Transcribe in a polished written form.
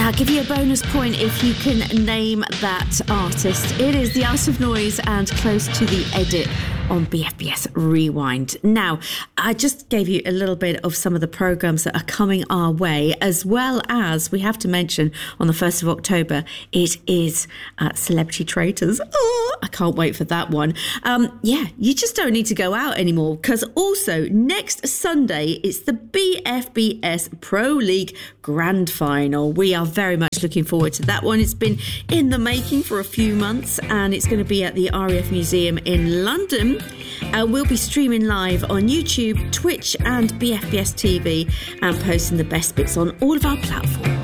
I'll give you a bonus point if you can name that artist. It is The Art of Noise and Close to the Edit on BFBS Rewind. Now, I just gave you a little bit of some of the programmes that are coming our way, as well as, we have to mention, on the 1st of October, it is Celebrity Traitors. Oh, I can't wait for that one. You just don't need to go out anymore, because also next Sunday, it's the BFBS Pro League Grand Final. We are very much looking forward to that one. It's been in the making for a few months, and it's going to be at the RAF Museum in London. We'll be streaming live on YouTube, Twitch and BFBS TV and posting the best bits on all of our platforms.